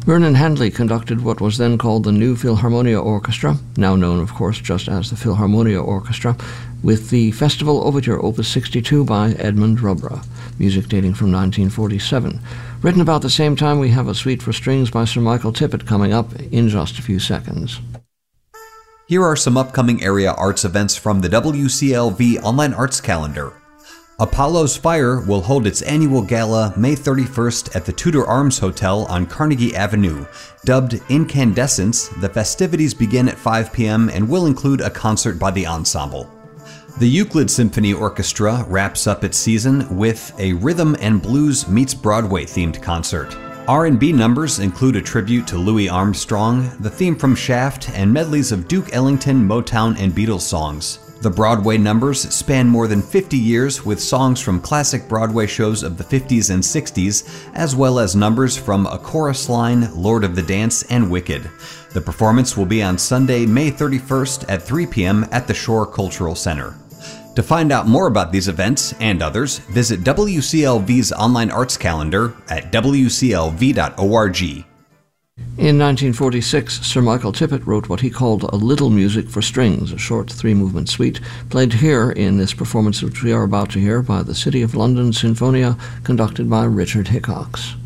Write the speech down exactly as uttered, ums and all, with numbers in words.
Vernon Handley conducted what was then called the New Philharmonia Orchestra, now known, of course, just as the Philharmonia Orchestra, with the Festival Overture Opus sixty-two by Edmund Rubra, music dating from nineteen forty-seven. Written about the same time, we have a suite for strings by Sir Michael Tippett coming up in just a few seconds. Here are some upcoming area arts events from the W C L V Online Arts Calendar. Apollo's Fire will hold its annual gala May thirty-first at the Tudor Arms Hotel on Carnegie Avenue. Dubbed Incandescence, the festivities begin at five p.m. and will include a concert by the ensemble. The Euclid Symphony Orchestra wraps up its season with a Rhythm and Blues meets Broadway themed concert. R and B numbers include a tribute to Louis Armstrong, the theme from Shaft, and medleys of Duke Ellington, Motown, and Beatles songs. The Broadway numbers span more than fifty years, with songs from classic Broadway shows of the fifties and sixties, as well as numbers from A Chorus Line, Lord of the Dance, and Wicked. The performance will be on Sunday, May thirty-first at three p.m. at the Shore Cultural Center. To find out more about these events and others, visit W C L V's online arts calendar at w c l v dot org. In nineteen forty-six, Sir Michael Tippett wrote what he called a Little Music for Strings, a short three-movement suite, played here in this performance which we are about to hear by the City of London Sinfonia, conducted by Richard Hickox.